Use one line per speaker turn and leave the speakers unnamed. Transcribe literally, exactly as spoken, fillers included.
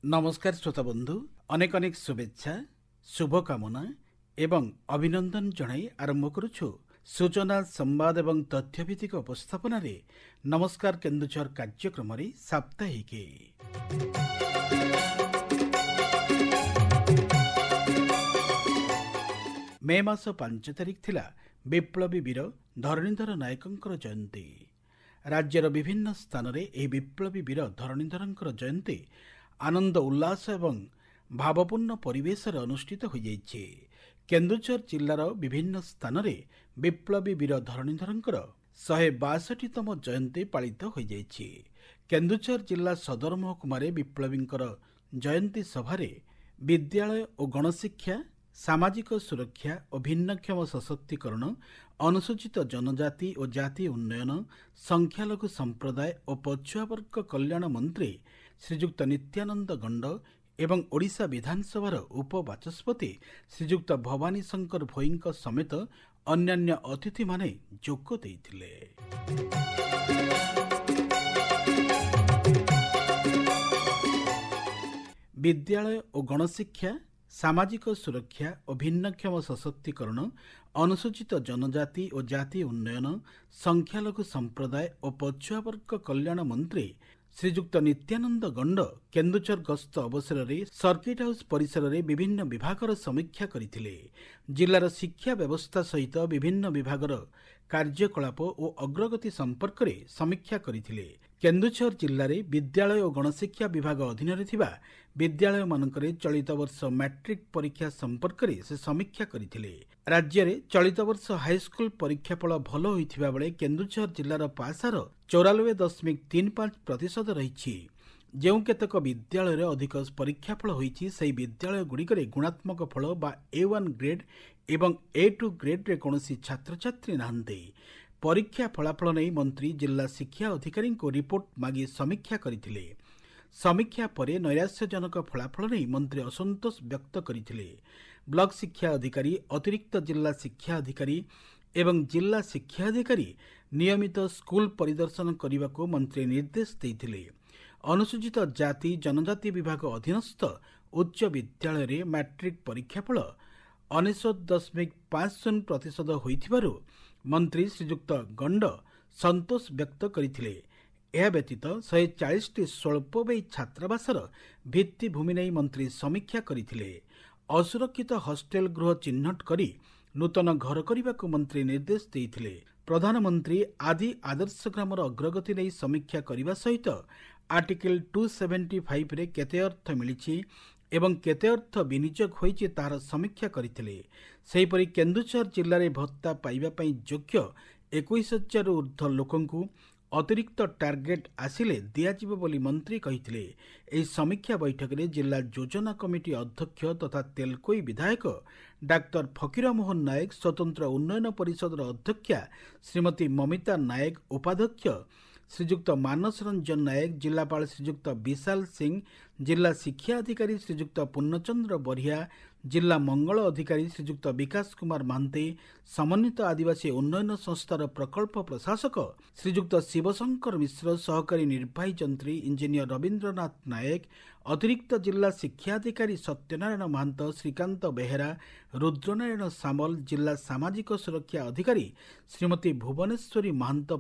नमस्कार श्रोता बंधु, अनेक अनेक शुभेच्छा शुभकामना एवं अभिनंदन जणाई आरंभ करुछु सूचना संवाद एवं तथ्यभित्तिक उपस्थापन रे नमस्कार केन्दुझर कार्यक्रम रे साप्ताहिक मे मास पांच तारिख थिला विप्लवी वीर धरणीधर नायकंकर जयंती। राज्यर विभिन्न स्थान रे एही विप्लवी वीर धरणीधरंकर जयंती आनंद उल्लास एवं भावपूर्ण परिवेश अनुष्ठित हो जाइछे। केन्दुझर जिल्लार विभिन्न स्थान रे विप्लवी वीर धरणीधरंकर शहे बासठीतम जयंती पालित हो जाइछे। केन्दुझर जिल्ला सदर महकुमार विप्लवींकर जयंती सभारे विद्यालय और गणशिक्षा, सामाजिक सुरक्षा और भिन्नक्षम सशक्तिकरण, अनुसूचित जनजाति और जाति उन्नयन, संख्यालघु संप्रदाय और पछुआवर्ग कल्याण मंत्री श्रीजुक्त नित्यानंद गंड एवं ओडिशा विधानसभार उपबाचस्पति श्रीजुक्त भवानी शंकर भोईंक समेत अन्यान्य अतिथि माने जोग देइथिले। विद्यालय और गणशिक्षा, सामाजिक सुरक्षा और भिन्नक्षम सशक्तिकरण, अनुसूचित जनजाति और जाति उन्नयन, संख्यालघु संप्रदाय और पछुआवर्ग कल्याण मंत्री श्रीजुक्त नित्यानंद गंड केन्दुझर गस्त अवसर में सर्किट हाउस परिसर में विभिन्न विभागर समीक्षा करथिले। जिल्लार शिक्षा व्यवस्था सहित विभिन्न विभागर कार्यकलाप और अग्रगति संपर्क में समीक्षा करथिले। केन्दुझर जिल्ला रे विद्यालय और गणशिक्षा विभाग अधीन थिबा विद्यालय मानकरे चलित वर्ष मैट्रिक परीक्षा संपर्क में से समीक्षा करथिले। राज्य रे चलित वर्ष हाईस्कूल परीक्षाफल भल होइथिबा बेले केन्दुझर जिल्लार पासार चौरानबे दशमिक तीन पांच प्रतिशत रही। जो केतक विद्यालय अधिक परीक्षाफल होइछि सेही विद्यालय गुड़िकरे गुणात्मक फल बा ए वन ग्रेड एवं ए टू ग्रेड रे कौनसी छात्र छात्री नाहंते। परीक्षा फलाफल नहीं मंत्री जिला शिक्षा अधिकारी को रिपोर्ट मागी समीक्षा करथिले। समीक्षा परे नैराश्यजनक फलाफल नहीं मंत्री असंतोष व्यक्त करथिले। ब्लॉक शिक्षा अधिकारी, अतिरिक्त जिला शिक्षा अधिकारी एवं जिला शिक्षा अधिकारी नियमित स्कूल परिदर्शन करने को मंत्री निर्देश देथिले। अनुसूचित जाति जनजाति विभाग अधीनस्थ उच्च विद्यालय रे मैट्रिक परीक्षाफल अनेशत दशमिक पांच शून्य प्रतिशत होइथिबारु मंत्री श्रीजुक्त गंड संतोष व्यक्त करथिले। यह व्यतीत शहे चालीस टी स्वल्प व्ययी छात्रावासर भित्तिभूमि नहीं मंत्री समीक्षा करथिले। असुरक्षित हॉस्टेल गृह चिन्हट करी नूतन घर करने को मंत्री निर्देश देथिले। प्रधानमंत्री आदि आदर्श ग्रामर अग्रगति नहीं समीक्षा करने सहित आर्टिकल दो सौ पचहत्तर रे केते अर्थ मिलिछि एवं केते अर्थ विनियोग होइछि तार समीक्षा करथिले। सेहीपरि केन्दुझर जिल्ला रे भत्ता पाइबा पई योग्य इक्कीस हजार ऊर्ध्व लोकंकु अतिरिक्त टार्गेट आसिले दियाजिबो बोली मंत्री कहिथिले। एही समीक्षा बैठक में जिला योजना कमिटी अध्यक्ष तथा तेलकोई विधायक डाक्टर फकीरमोहन नायक, स्वतंत्र उन्नयन परिषद अध्यक्षा श्रीमती ममिता नायक, उपाध्यक्ष श्रीजुक्त मानस रंजन नायक, जिलापाल श्रीजुक्त विशाल सिंह, जिला शिक्षा अधिकारी श्रीजुक्त पूर्णचंद्र बरिया, जिला मंगल अधिकारी श्रीजुक्त विकास कुमार महांती, समन्वित आदिवासी उन्नयन संस्थार प्रकल्प प्रशासक श्रीजुक्त शिवशंकर मिश्र, सहकारी निर्वाही जंत्री इंजीनियर रवीन्द्रनाथ नायक, अतिरिक्त जिला शिक्षा अधिकारी सत्यनारायण महांत, श्रीकांत बेहेरा, रुद्रनारायण सामल, जिला सामाजिक सुरक्षा अधिकारी श्रीमती भुवनेश्वरी महांत